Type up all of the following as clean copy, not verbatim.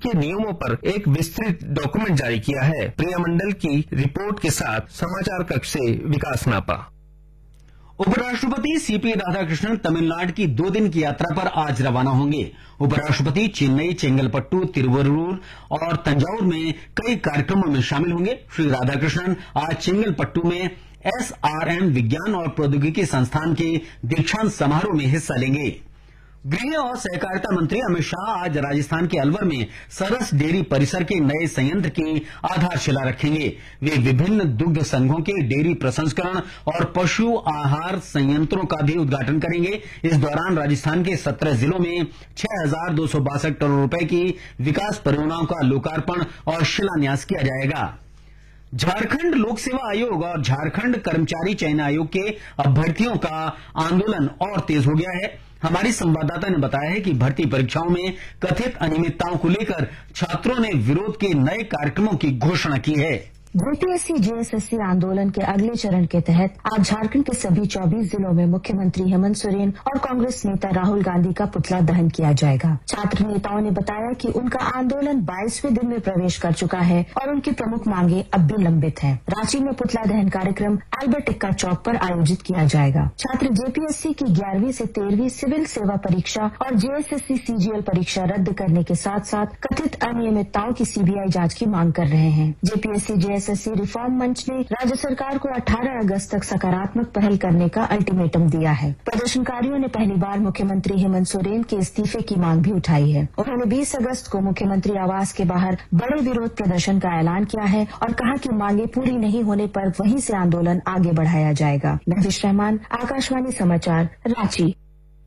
के नियमों पर एक विस्तृत डॉक्यूमेंट जारी किया है। प्रिया मंडल की रिपोर्ट के साथ समाचार कक्ष से विकास नापा। उपराष्ट्रपति सीपी राधाकृष्णन तमिलनाडु की 2 दिन की यात्रा पर आज रवाना होंगे। उपराष्ट्रपति चेन्नई, चेंगलपट्टू, तिरुवरूर और तंजावुर में कई कार्यक्रमों में शामिल होंगे। श्री राधाकृष्णन आज चेंगलपट्टू में SRM विज्ञान और प्रौद्योगिकी संस्थान के दीक्षांत समारोह में हिस्सा लेंगे। गृह और सहकारिता मंत्री अमित शाह आज राजस्थान के अलवर में सरस डेयरी परिसर के नए संयंत्र की आधारशिला रखेंगे। वे विभिन्न दुग्ध संघों के डेयरी प्रसंस्करण और पशु आहार संयंत्रों का भी उद्घाटन करेंगे। इस दौरान राजस्थान के 17 जिलों में 6,262 करोड़ रुपए की विकास परियोजनाओं का लोकार्पण और शिलान्यास किया जाएगा। झारखंड लोक सेवा आयोग और झारखंड कर्मचारी चयन आयोग के अभ्यर्थियों का आंदोलन और तेज हो गया है। हमारी संवाददाता ने बताया है कि भर्ती परीक्षाओं में कथित अनियमितताओं को लेकर छात्रों ने विरोध के नए कार्यक्रमों की घोषणा की है। जेपीएससी जेएसएससी आंदोलन के अगले चरण के तहत आज झारखंड के सभी 24 जिलों में मुख्यमंत्री हेमंत सोरेन और कांग्रेस नेता राहुल गांधी का पुतला दहन किया जाएगा। छात्र नेताओं ने बताया कि उनका आंदोलन 22वें दिन में प्रवेश कर चुका है और उनकी प्रमुख मांगे अब भी लंबित हैं। रांची में पुतला दहन कार्यक्रम अल्बर्ट एक्का चौक पर आयोजित किया जाएगा। छात्र जेपीएससी की 11वीं से 13वीं सिविल सेवा परीक्षा और जेएसएससी सीजीएल परीक्षा रद्द करने के साथ साथ कथित अनियमितताओं की सीबीआई जांच की मांग कर रहे हैं। जेपीएससी जेएसएससी रिफॉर्म मंच ने राज्य सरकार को 18 अगस्त तक सकारात्मक पहल करने का अल्टीमेटम दिया है। प्रदर्शनकारियों ने पहली बार मुख्यमंत्री हेमंत सोरेन के इस्तीफे की मांग भी उठाई है। उन्होंने 20 अगस्त को मुख्यमंत्री आवास के बाहर बड़े विरोध प्रदर्शन का ऐलान किया है और कहा कि मांगे पूरी नहीं होने पर वहीं से आंदोलन आगे बढ़ाया जाएगा। महविश रहमान, आकाशवाणी समाचार, रांची।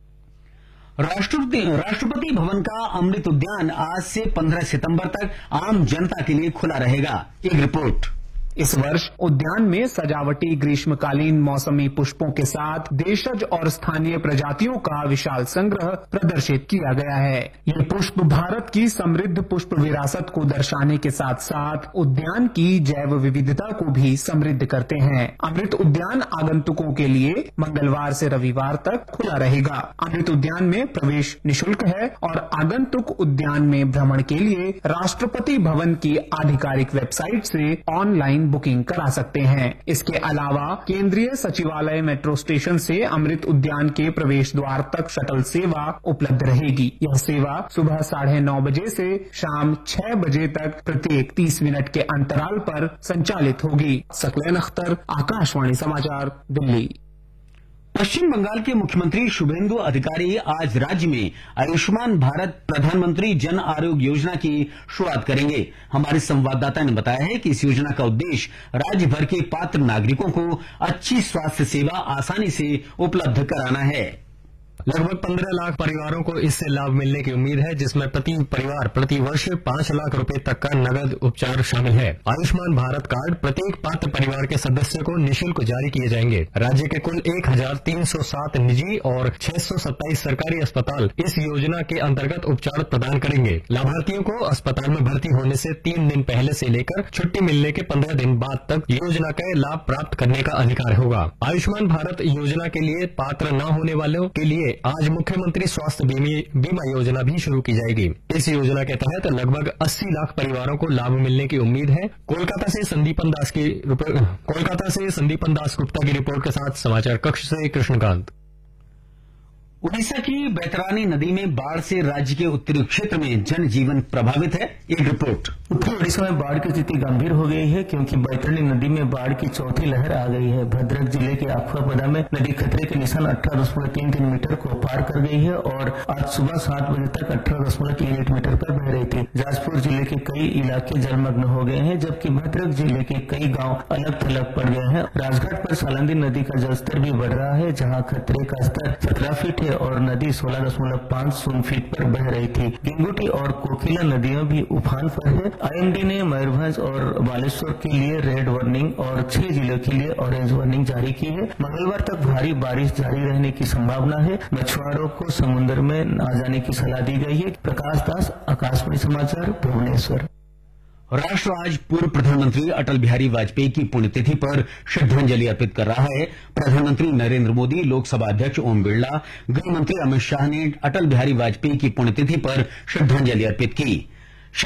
राष्ट्रपति भवन का अमृत उद्यान आज से 15 सितंबर तक आम जनता के लिए खुला रहेगा। एक रिपोर्ट। इस वर्ष उद्यान में सजावटी ग्रीष्मकालीन मौसमी पुष्पों के साथ देशज और स्थानीय प्रजातियों का विशाल संग्रह प्रदर्शित किया गया है। ये पुष्प भारत की समृद्ध पुष्प विरासत को दर्शाने के साथ साथ उद्यान की जैव विविधता को भी समृद्ध करते हैं। अमृत उद्यान आगंतुकों के लिए मंगलवार से रविवार तक खुला रहेगा। अमृत उद्यान में प्रवेश निःशुल्क है और आगंतुक उद्यान में भ्रमण के लिए राष्ट्रपति भवन की आधिकारिक वेबसाइट से ऑनलाइन बुकिंग करा सकते हैं। इसके अलावा केंद्रीय सचिवालय मेट्रो स्टेशन से अमृत उद्यान के प्रवेश द्वार तक शटल सेवा उपलब्ध रहेगी। यह सेवा सुबह 9:30 बजे से शाम 6 बजे तक प्रत्येक 30 मिनट के अंतराल पर संचालित होगी। सकलैन अख्तर, आकाशवाणी समाचार, दिल्ली। पश्चिम बंगाल के मुख्यमंत्री शुभेंदु अधिकारी आज राज्य में आयुष्मान भारत प्रधानमंत्री जन आरोग्य योजना की शुरुआत करेंगे। हमारे संवाददाता ने बताया है कि इस योजना का उद्देश्य राज्य भर के पात्र नागरिकों को अच्छी स्वास्थ्य सेवा आसानी से उपलब्ध कराना है। लगभग 15 लाख परिवारों को इससे लाभ मिलने की उम्मीद है, जिसमें प्रति परिवार प्रति वर्ष 5 लाख रुपए तक का नगद उपचार शामिल है। आयुष्मान भारत कार्ड प्रत्येक पात्र परिवार के सदस्य को निःशुल्क जारी किए जाएंगे। राज्य के कुल 1307 निजी और 627 सरकारी अस्पताल इस योजना के अंतर्गत उपचार प्रदान करेंगे। लाभार्थियों को अस्पताल में भर्ती होने से 3 दिन पहले से लेकर छुट्टी मिलने के 15 दिन बाद तक योजना का लाभ प्राप्त करने का अधिकार होगा। आयुष्मान भारत योजना के लिए पात्र न होने वालों के लिए आज मुख्यमंत्री स्वास्थ्य बीमा योजना भी शुरू की जाएगी। इस योजना के तहत लगभग 80 लाख परिवारों को लाभ मिलने की उम्मीद है। कोलकाता से संदीपन दास गुप्ता की रिपोर्ट के साथ समाचार कक्ष से कृष्णकांत। उड़ीसा की बैतरानी नदी में बाढ़ से राज्य के उत्तरी क्षेत्र में जनजीवन प्रभावित है। एक रिपोर्ट। उत्तरी ओडिशा में बाढ़ की स्थिति गंभीर हो गई है क्योंकि बैतरणी नदी में बाढ़ की चौथी लहर आ गई है। भद्रक जिले के अखुआपदा में नदी खतरे के निशान 18.33 मीटर को पार कर गई है और आज सुबह 7 बजे तक 18.18 मीटर पर बह रही थी। जाजपुर जिले के कई इलाके जलमग्न हो गए हैं, जबकि भद्रक जिले के कई गांव अलग थलग पड़ गए हैं। राजघाट पर सालंदी नदी का जलस्तर भी बढ़ रहा है, जहां खतरे का स्तर 17 फीट है और नदी 16.50 फीट पर बह रही थी। गेंगुटी और कोकिला नदियां भी उफान पर है। आईएमडी ने मयूरभंज और बालेश्वर के लिए रेड वार्निंग और 6 जिलों के लिए ऑरेंज वार्निंग जारी की है। मंगलवार तक भारी बारिश जारी रहने की संभावना है। मछुआरों को समुद्र में न जाने की सलाह दी गई है। प्रकाश दास, आकाशवाणी समाचार, भुवनेश्वर। राष्ट्र आज पूर्व प्रधानमंत्री अटल बिहारी वाजपेयी की पुण्यतिथि पर श्रद्धांजलि अर्पित कर रहा है। प्रधानमंत्री नरेंद्र मोदी, लोकसभा अध्यक्ष ओम बिरला, गृह मंत्री अमित शाह ने अटल बिहारी वाजपेयी की पुण्यतिथि पर श्रद्धांजलि अर्पित की।